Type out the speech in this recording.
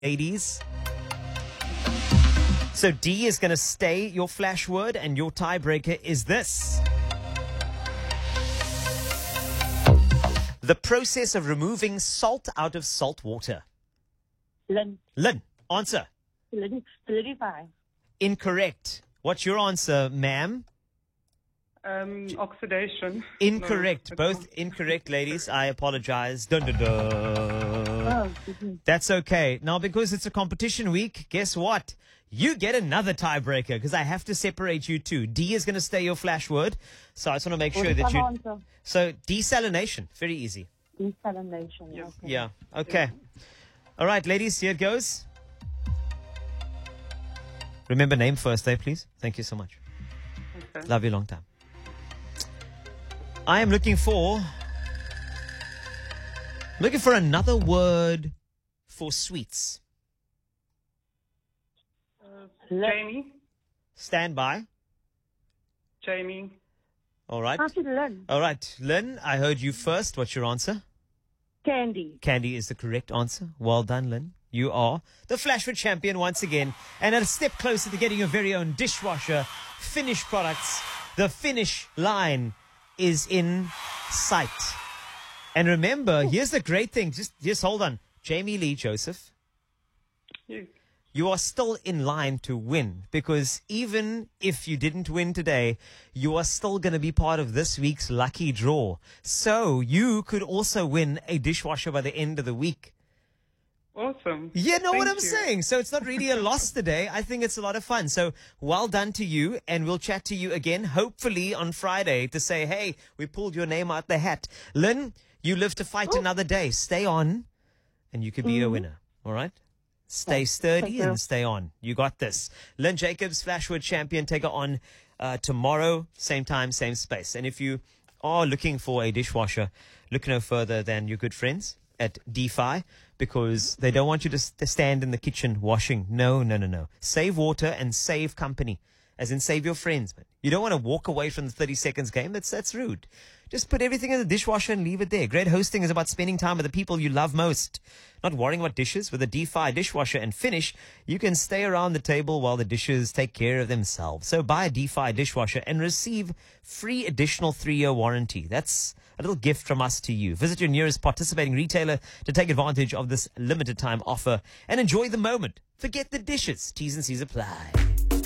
ladies. So D is going to stay your flash word, and your tiebreaker is this. The process of removing salt out of salt water. Lin. Lynn, answer. Solidify. Incorrect. What's your answer, ma'am? Oxidation. Incorrect. No, Both incorrect, ladies. I apologize. Dun, dun, dun. Oh, That's okay. Now, because it's a competition week, guess what? You get another tiebreaker because I have to separate you two. D is going to stay your flash word. So I just want to make sure that you... Answer? So, desalination. Very easy. Desalination. Yes. Okay. Yeah. Okay. All right, ladies, here it goes. Remember name first, please. Thank you so much. Okay. Love you long time. I am looking for another word for sweets. Jamie. Stand by. Jamie. All right. I said Lin. All right. Lynn, I heard you first. What's your answer? Candy. Candy is the correct answer. Well done, Lynn. You are the Flashwood champion once again, and a step closer to getting your very own dishwasher Finish products. The finish line is in sight. And remember, here's the great thing. Just hold on. Jamie Lee Joseph, Yes. you are still in line to win, because even if you didn't win today, you are still going to be part of this week's lucky draw. So you could also win a dishwasher by the end of the week. Awesome. You know what Thank I'm you. saying? So it's not really a loss today. I think it's a lot of fun. So well done to you, and we'll chat to you again, hopefully on Friday, to say, hey, we pulled your name out the hat. Lynn, you live to fight another day. Stay on, and you could be a winner. All right? Stay sturdy you. and stay on. You got this. Lynn Jacobs, Flashwood champion, take her on tomorrow, same time, same space. And if you are looking for a dishwasher, look no further than your good friends at DeFi, because they don't want you to stand in the kitchen washing. No. Save water and save company, as in save your friends. Man. You don't want to walk away from the 30 seconds game. That's rude. Just put everything in the dishwasher and leave it there. Great hosting is about spending time with the people you love most, not worrying about dishes. With a DeFi dishwasher and Finish, you can stay around the table while the dishes take care of themselves. So buy a DeFi dishwasher and receive free additional 3-year warranty. That's a little gift from us to you. Visit your nearest participating retailer to take advantage of this limited time offer and enjoy the moment. Forget the dishes. T's and C's apply.